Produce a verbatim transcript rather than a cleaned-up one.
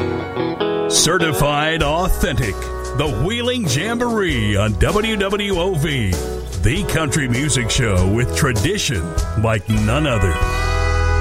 Certified authentic. The Wheeling Jamboree on W W O V. The country music show with tradition like none other.